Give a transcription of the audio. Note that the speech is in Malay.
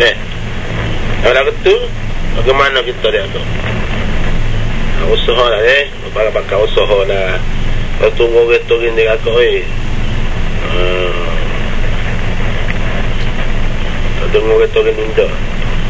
Kalau betul, bagaimana kita dia tu? Usaha lah bakal usaha lah. Kalau tunggu kereta gini kakak tunggu kereta gini dah.